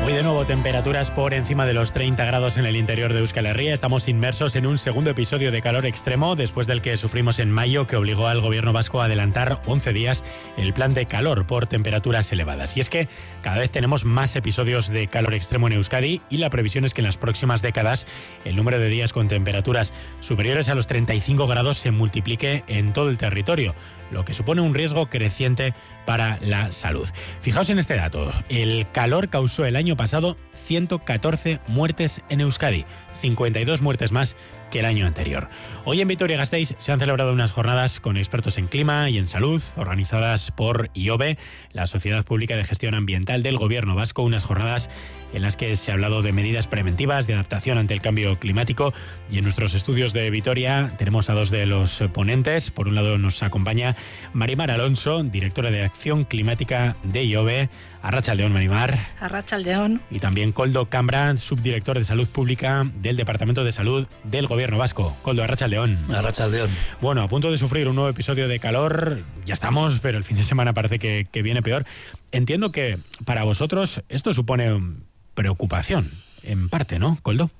Hoy de nuevo temperaturas por encima de los 30 grados en el interior de Euskal Herria. Estamos inmersos en un segundo episodio de calor extremo después del que sufrimos en mayo, que obligó al gobierno vasco a adelantar 11 días el plan de calor por temperaturas elevadas. Y es que cada vez tenemos más episodios de calor extremo en Euskadi y la previsión es que en las próximas décadas el número de días con temperaturas superiores a los 35 grados se multiplique en todo el territorio, lo que supone un riesgo creciente para la salud. Fijaos en este dato. El calor causó el año pasado 114 muertes en Euskadi, 52 muertes más que el año anterior. Hoy en Vitoria-Gasteiz se han celebrado unas jornadas con expertos en clima y en salud, organizadas por IOBE, la Sociedad Pública de Gestión Ambiental del Gobierno Vasco, unas jornadas en las que se ha hablado de medidas preventivas, de adaptación ante el cambio climático, y en nuestros estudios de Vitoria tenemos a dos de los ponentes. Por un lado nos acompaña Marimar Alonso, directora de Acción Climática de IOBE. Arratsaldeón, Marimar. Arratsaldeón. Y también Koldo Cambra, subdirector de Salud Pública del Departamento de Salud del Gobierno Vasco. Koldo, arratsaldeón. Arratsaldeón. Bueno, a punto de sufrir un nuevo episodio de calor, ya estamos, pero el fin de semana parece que viene peor. Entiendo que para vosotros esto supone preocupación, en parte, ¿no, Koldo?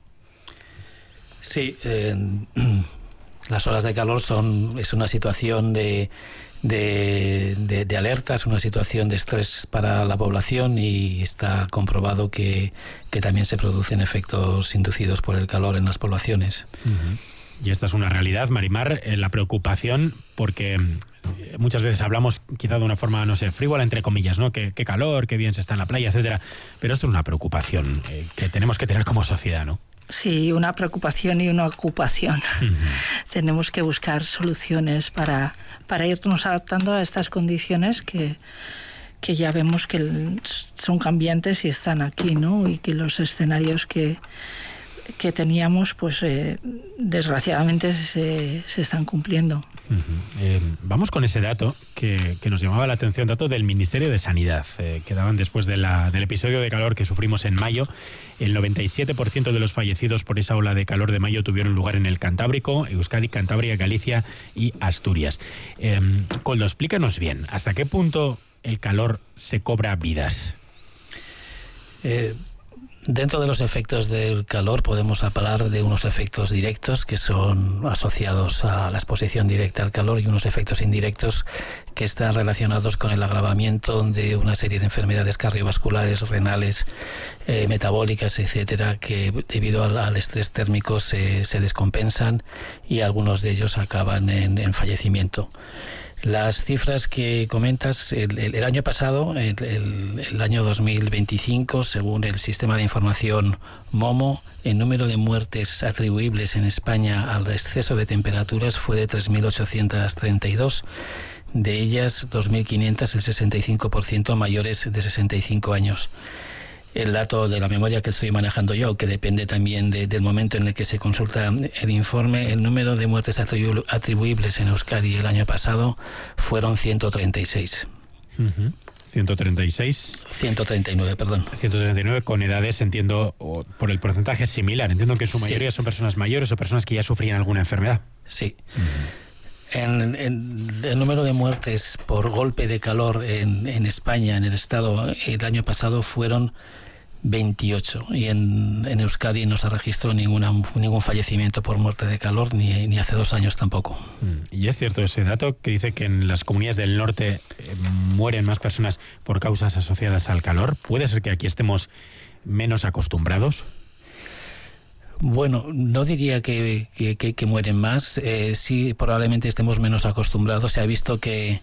Sí, las olas de calor es una situación de alerta, es una situación de estrés para la población y está comprobado que también se producen efectos inducidos por el calor en las poblaciones. Uh-huh. Y esta es una realidad, Marimar, la preocupación, porque muchas veces hablamos quizá de una forma, no sé, frívola, entre comillas, ¿no? Qué calor, qué bien se está en la playa, etcétera. Pero esto es una preocupación que tenemos que tener como sociedad, ¿no? Sí, una preocupación y una ocupación. Uh-huh. Tenemos que buscar soluciones para irnos adaptando a estas condiciones que ya vemos que son cambiantes y están aquí, ¿no? Y que los escenarios que teníamos, pues desgraciadamente se están cumpliendo. Uh-huh. Vamos con ese dato que nos llamaba la atención, dato del Ministerio de Sanidad, que daban después del episodio de calor que sufrimos en mayo. El 97% de los fallecidos por esa ola de calor de mayo tuvieron lugar en el Cantábrico, Euskadi, Cantabria, Galicia y Asturias. Koldo, explícanos bien, ¿hasta qué punto el calor se cobra vidas? Dentro de los efectos del calor podemos hablar de unos efectos directos que son asociados a la exposición directa al calor y unos efectos indirectos que están relacionados con el agravamiento de una serie de enfermedades cardiovasculares, renales, metabólicas, etcétera, que debido al estrés térmico se descompensan y algunos de ellos acaban en fallecimiento. Las cifras que comentas, el año pasado, el año 2025, según el sistema de información MOMO, el número de muertes atribuibles en España al exceso de temperaturas fue de 3.832, de ellas 2.500, el 65% mayores de 65 años. El dato de la memoria que estoy manejando yo, que depende también del momento en el que se consulta el informe, el número de muertes atribuibles en Euskadi el año pasado fueron 136. Uh-huh. 136. 139, perdón. 139 con edades, entiendo, por el porcentaje similar. Entiendo que en su mayoría son personas mayores o personas que ya sufrían alguna enfermedad. Sí. Uh-huh. El número de muertes por golpe de calor en España, en el Estado, el año pasado fueron 28 y en Euskadi no se registró ningún fallecimiento por muerte de calor ni hace 2 años tampoco. Y es cierto ese dato que dice que en las comunidades del norte mueren más personas por causas asociadas al calor. ¿Puede ser que aquí estemos menos acostumbrados? Bueno, no diría que mueren más, sí probablemente estemos menos acostumbrados. Se ha visto que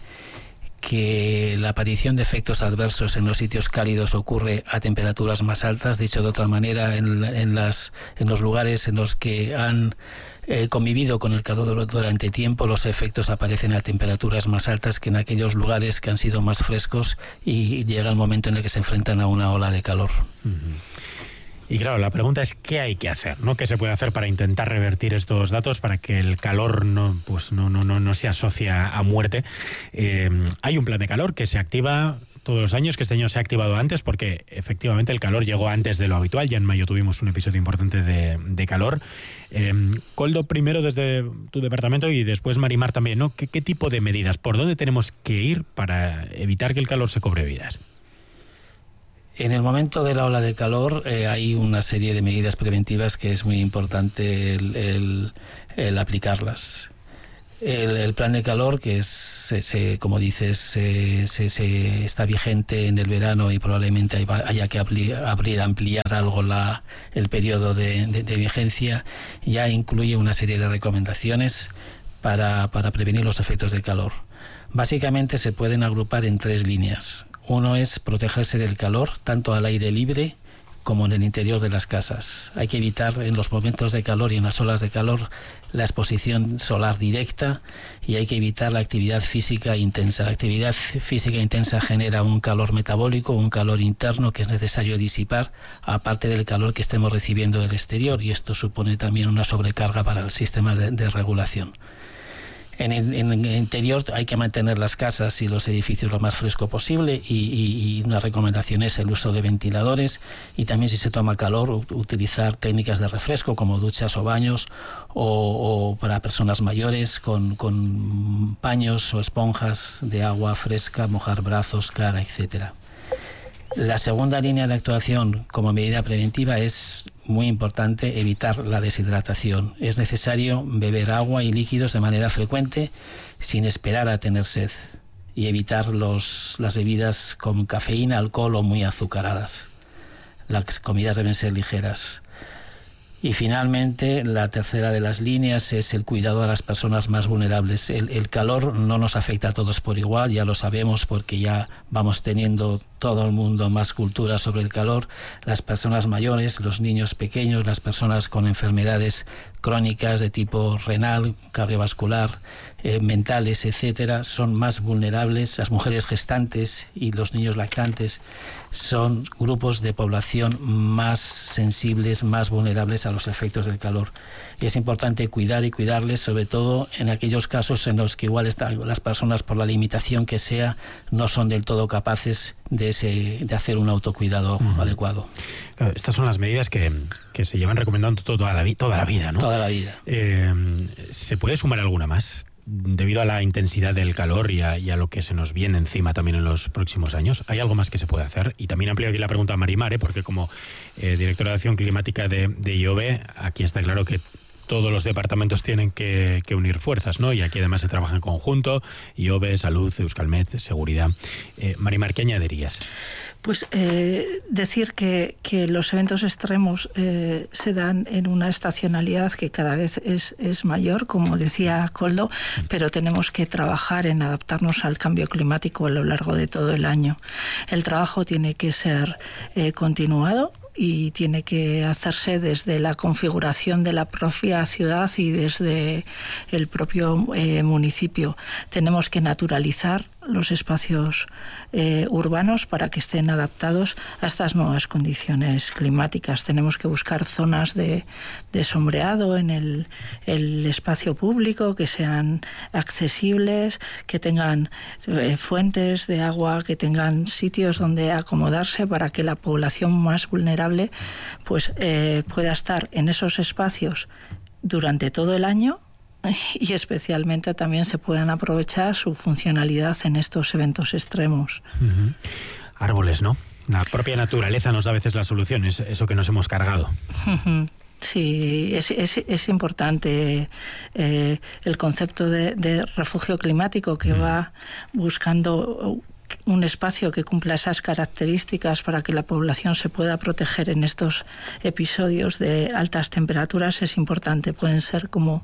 la aparición de efectos adversos en los sitios cálidos ocurre a temperaturas más altas. Dicho de otra manera, en los lugares en los que han convivido con el calor durante tiempo, los efectos aparecen a temperaturas más altas que en aquellos lugares que han sido más frescos y llega el momento en el que se enfrentan a una ola de calor. Uh-huh. Y claro, la pregunta es ¿qué hay que hacer? ¿No? ¿Qué se puede hacer para intentar revertir estos datos, para que el calor no se asocie a muerte? Hay un plan de calor que se activa todos los años, que este año se ha activado antes porque efectivamente el calor llegó antes de lo habitual. Ya en mayo tuvimos un episodio importante de calor. Koldo, primero desde tu departamento y después Marimar también, ¿no? ¿Qué tipo de medidas? ¿Por dónde tenemos que ir para evitar que el calor se cobre vidas? En el momento de la ola de calor hay una serie de medidas preventivas que es muy importante el aplicarlas. El plan de calor, que es, como dices, está vigente en el verano y probablemente haya que ampliar algo el periodo de vigencia, ya incluye una serie de recomendaciones para prevenir los efectos del calor. Básicamente se pueden agrupar en 3 líneas. Uno es protegerse del calor, tanto al aire libre como en el interior de las casas. Hay que evitar en los momentos de calor y en las olas de calor la exposición solar directa y hay que evitar la actividad física intensa. La actividad física intensa genera un calor metabólico, un calor interno que es necesario disipar, aparte del calor que estemos recibiendo del exterior, y esto supone también una sobrecarga para el sistema de regulación. En el interior hay que mantener las casas y los edificios lo más fresco posible y una recomendación es el uso de ventiladores y también, si se toma calor, utilizar técnicas de refresco como duchas o baños o para personas mayores con paños o esponjas de agua fresca, mojar brazos, cara, etcétera. La segunda línea de actuación como medida preventiva es muy importante evitar la deshidratación. Es necesario beber agua y líquidos de manera frecuente sin esperar a tener sed y evitar las bebidas con cafeína, alcohol o muy azucaradas. Las comidas deben ser ligeras. Y finalmente, la tercera de las líneas es el cuidado a las personas más vulnerables. El calor no nos afecta a todos por igual, ya lo sabemos porque ya vamos teniendo todo el mundo más cultura sobre el calor. Las personas mayores, los niños pequeños, las personas con enfermedades crónicas de tipo renal, cardiovascular, mentales, etcétera, son más vulnerables. Las mujeres gestantes y los niños lactantes son grupos de población más sensibles, más vulnerables a los efectos del calor. Y es importante cuidar y cuidarles, sobre todo en aquellos casos en los que igual las personas, por la limitación que sea, no son del todo capaces de hacer un autocuidado adecuado. Claro, estas son las medidas que se llevan recomendando toda la vida, ¿no? Toda la vida. ¿Se puede sumar alguna más? Debido a la intensidad del calor y a lo que se nos viene encima también en los próximos años, ¿hay algo más que se puede hacer? Y también amplío aquí la pregunta a Marimar, porque como directora de Acción Climática de IOBE, aquí está claro que todos los departamentos tienen que unir fuerzas, ¿no? Y aquí además se trabaja en conjunto, IOBE, Salud, Euskalmet, Seguridad. Marimar, ¿qué añadirías? Pues decir que los eventos extremos se dan en una estacionalidad que cada vez es mayor, como decía Koldo, pero tenemos que trabajar en adaptarnos al cambio climático a lo largo de todo el año. El trabajo tiene que ser continuado y tiene que hacerse desde la configuración de la propia ciudad y desde el propio municipio. Tenemos que naturalizar los espacios urbanos para que estén adaptados a estas nuevas condiciones climáticas. Tenemos que buscar zonas de sombreado en el espacio público que sean accesibles, que tengan fuentes de agua, que tengan sitios donde acomodarse para que la población más vulnerable pues pueda estar en esos espacios durante todo el año y especialmente también se puedan aprovechar su funcionalidad en estos eventos extremos. Árboles, ¿no? La propia naturaleza nos da a veces las soluciones, eso que nos hemos cargado. Sí, es importante el concepto de refugio climático que va buscando un espacio que cumpla esas características para que la población se pueda proteger en estos episodios de altas temperaturas es importante. Pueden ser como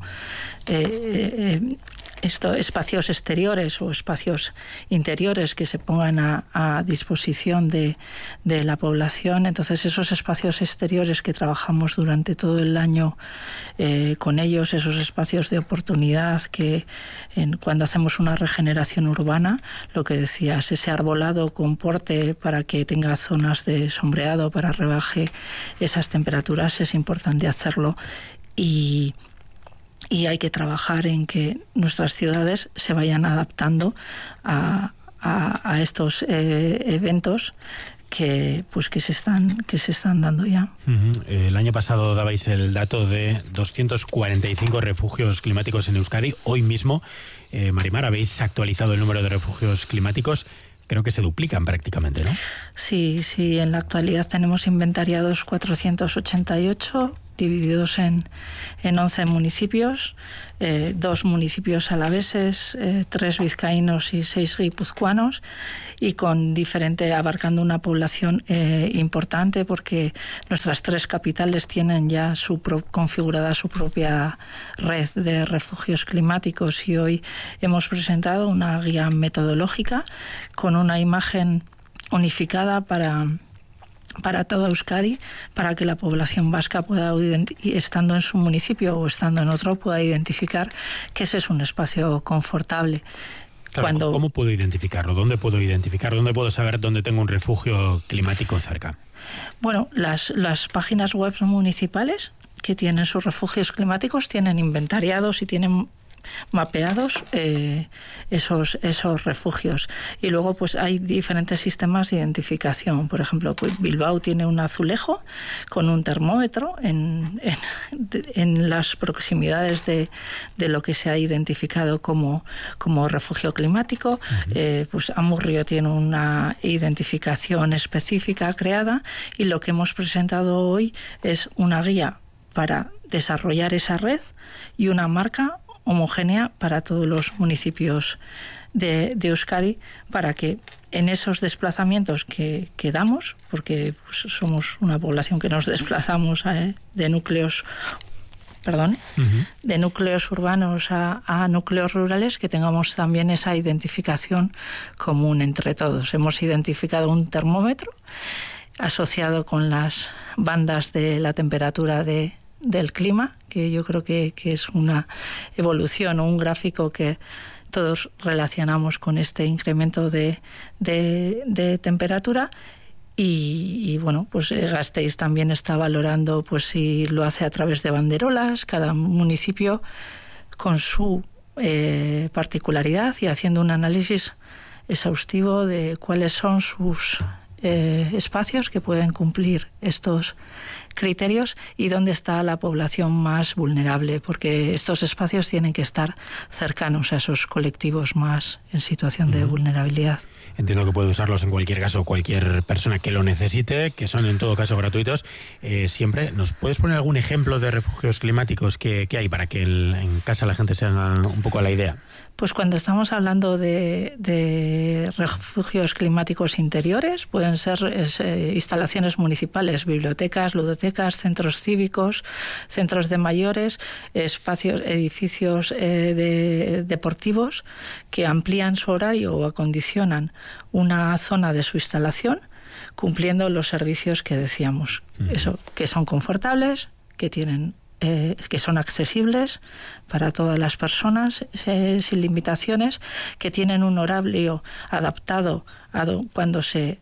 espacios exteriores o espacios interiores que se pongan a disposición de la población. Entonces, esos espacios exteriores que trabajamos durante todo el año con ellos, esos espacios de oportunidad que cuando hacemos una regeneración urbana, lo que decías, ese arbolado comporte para que tenga zonas de sombreado, para rebaje esas temperaturas, es importante hacerlo y hay que trabajar en que nuestras ciudades se vayan adaptando a estos eventos que se están dando ya. El año pasado dabais el dato de 245 refugios climáticos en Euskadi. Hoy mismo, Marimar, habéis actualizado el número de refugios climáticos. creo que se duplican prácticamente, ¿no? Sí, en la actualidad tenemos inventariados 488, divididos en 11 municipios, 2 municipios alaveses, 3 vizcaínos y 6 guipuzcoanos, y abarcando una población importante, porque nuestras 3 capitales tienen ya configurada su propia red de refugios climáticos, y hoy hemos presentado una guía metodológica con una imagen unificada para toda Euskadi, para que la población vasca pueda, estando en su municipio o estando en otro, pueda identificar que ese es un espacio confortable. Claro, ¿cómo puedo identificarlo? ¿Dónde puedo identificarlo? ¿Dónde puedo saber dónde tengo un refugio climático cerca? Bueno, las páginas web municipales que tienen sus refugios climáticos tienen inventariados y tienen mapeados esos refugios, y luego pues hay diferentes sistemas de identificación. Por ejemplo, pues Bilbao tiene un azulejo con un termómetro en las proximidades de lo que se ha identificado como refugio climático. Pues Amurrio tiene una identificación específica creada, y lo que hemos presentado hoy es una guía para desarrollar esa red y una marca homogénea para todos los municipios de Euskadi, para que en esos desplazamientos que damos, porque pues, somos una población que nos desplazamos de núcleos urbanos a núcleos rurales, que tengamos también esa identificación común entre todos. Hemos identificado un termómetro asociado con las bandas de la temperatura del clima, que yo creo que es una evolución o un gráfico que todos relacionamos con este incremento de temperatura. Y bueno, pues Gasteiz también está valorando pues si lo hace a través de banderolas, cada municipio con su particularidad, y haciendo un análisis exhaustivo de cuáles son sus espacios que pueden cumplir estos criterios y dónde está la población más vulnerable, porque estos espacios tienen que estar cercanos a esos colectivos más en situación de vulnerabilidad. Entiendo que puede usarlos en cualquier caso cualquier persona que lo necesite, que son en todo caso gratuitos. Siempre, ¿nos puedes poner algún ejemplo de refugios climáticos que hay para que en casa la gente se haga un poco a la idea? Pues cuando estamos hablando de refugios climáticos interiores, pueden ser instalaciones municipales, bibliotecas, ludotecas, centros cívicos, centros de mayores, edificios deportivos que amplían su horario o acondicionan una zona de su instalación, cumpliendo los servicios que decíamos. Eso, que son confortables, que son accesibles para todas las personas, sin limitaciones, que tienen un horario adaptado a cuando se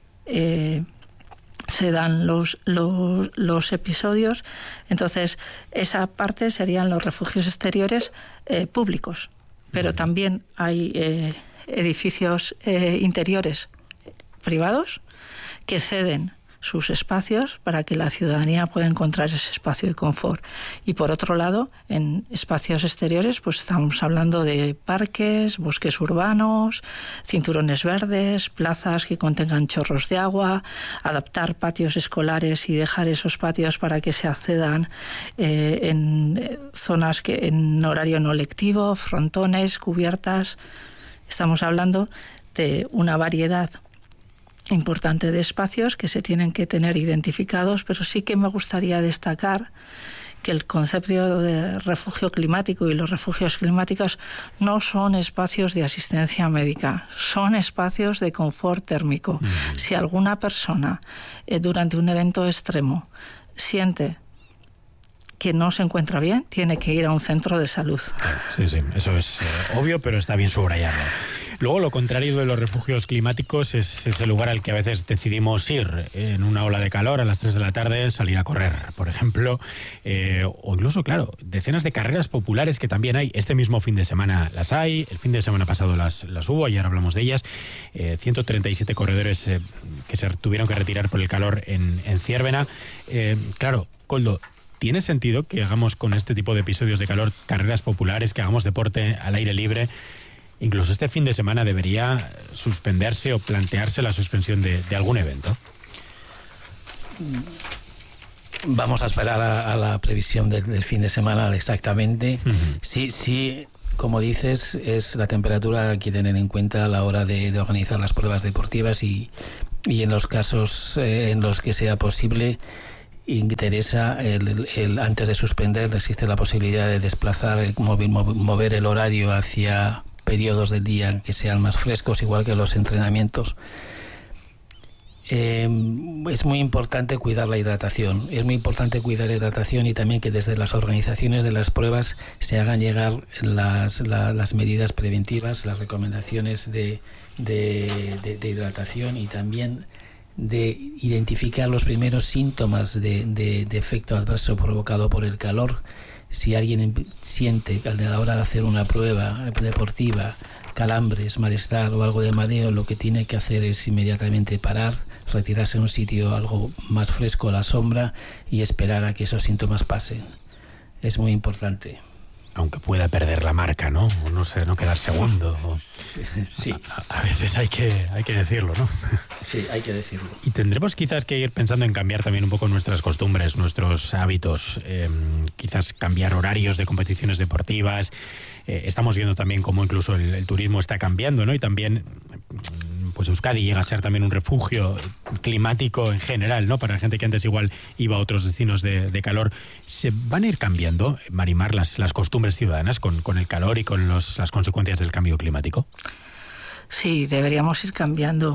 dan los episodios. Entonces, esa parte serían los refugios exteriores públicos, pero también hay edificios interiores privados que ceden sus espacios para que la ciudadanía pueda encontrar ese espacio de confort. Y por otro lado, en espacios exteriores, pues estamos hablando de parques, bosques urbanos, cinturones verdes, plazas que contengan chorros de agua, adaptar patios escolares y dejar esos patios para que se accedan en zonas en horario no lectivo, frontones, cubiertas. Estamos hablando de una variedad importante de espacios que se tienen que tener identificados, pero sí que me gustaría destacar que el concepto de refugio climático y los refugios climáticos no son espacios de asistencia médica, son espacios de confort térmico. Si alguna persona durante un evento extremo siente que no se encuentra bien, tiene que ir a un centro de salud. Sí, eso es obvio, pero está bien subrayarlo. Luego, lo contrario de los refugios climáticos es ese lugar al que a veces decidimos ir en una ola de calor a las 3 de la tarde, salir a correr, por ejemplo, o incluso, claro, decenas de carreras populares que también hay. Este mismo fin de semana las hay, el fin de semana pasado las hubo, ayer hablamos de ellas. 137 corredores que se tuvieron que retirar por el calor en Ziérbena. Claro, Koldo, ¿tiene sentido que hagamos con este tipo de episodios de calor carreras populares, que hagamos deporte al aire libre? incluso este fin de semana debería suspenderse o plantearse la suspensión de algún evento. Vamos a esperar a la previsión del fin de semana exactamente. Sí, como dices, es la temperatura que tener en cuenta a la hora de organizar las pruebas deportivas y en los casos en los que sea posible, interesa antes de suspender, existe la posibilidad de desplazar, mover el horario hacia periodos del día que sean más frescos, igual que los entrenamientos. Es muy importante cuidar la hidratación. Es muy importante cuidar la hidratación y también que desde las organizaciones de las pruebas se hagan llegar las medidas preventivas, las recomendaciones de hidratación y también de identificar los primeros síntomas de efecto adverso provocado por el calor. Si alguien siente a la hora de hacer una prueba deportiva calambres, malestar o algo de mareo, lo que tiene que hacer es inmediatamente parar, retirarse a un sitio algo más fresco a la sombra y esperar a que esos síntomas pasen. Es muy importante. Aunque pueda perder la marca, ¿no? O no sé, no quedar segundo. Sí. A veces hay que decirlo, ¿no? Sí, hay que decirlo. Y tendremos quizás que ir pensando en cambiar también un poco nuestras costumbres, nuestros hábitos, quizás cambiar horarios de competiciones deportivas. Estamos viendo también cómo incluso el turismo está cambiando, ¿no? Y también, pues Euskadi llega a ser también un refugio climático en general, ¿no? Para la gente que antes igual iba a otros destinos de calor. ¿Se van a ir cambiando, Marimar, las costumbres ciudadanas con el calor y con las consecuencias del cambio climático? Sí, deberíamos ir cambiando.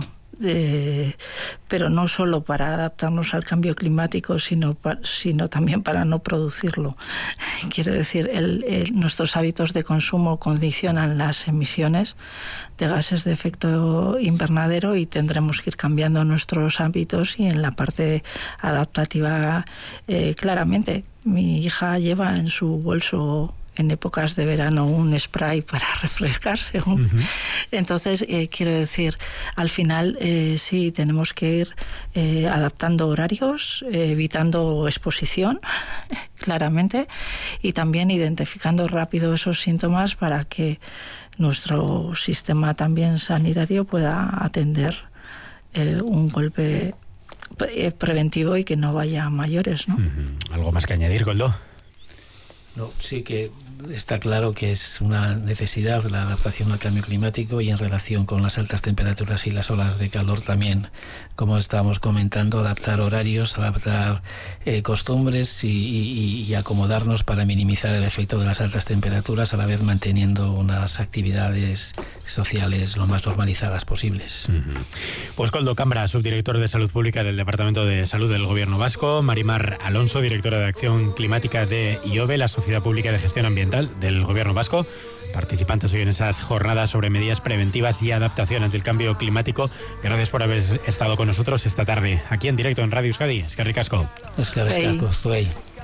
Pero no solo para adaptarnos al cambio climático, sino también para no producirlo. Quiero decir, nuestros hábitos de consumo condicionan las emisiones de gases de efecto invernadero y tendremos que ir cambiando nuestros hábitos y en la parte adaptativa claramente. Mi hija lleva en su bolso en épocas de verano un spray para refrescarse. Entonces, quiero decir, al final sí tenemos que ir adaptando horarios, evitando exposición, claramente, y también identificando rápido esos síntomas para que nuestro sistema también sanitario pueda atender un golpe preventivo y que no vaya a mayores, ¿no? ¿Algo más que añadir, Koldo? No, sí que está claro que es una necesidad la adaptación al cambio climático y en relación con las altas temperaturas y las olas de calor también, como estábamos comentando, adaptar horarios, adaptar costumbres y acomodarnos para minimizar el efecto de las altas temperaturas, a la vez manteniendo unas actividades sociales lo más normalizadas posibles. Pues Koldo Cambra, subdirector de Salud Pública del Departamento de Salud del Gobierno Vasco, Marimar Alonso, directora de Acción Climática de IOBE, la Sociedad Pública de Gestión Ambiental del Gobierno Vasco, participantes hoy en esas jornadas sobre medidas preventivas y adaptación ante el cambio climático. Gracias por haber estado con nosotros esta tarde aquí en directo en Radio Euskadi. Eskerrik asko. Eskerrik asko, zuei.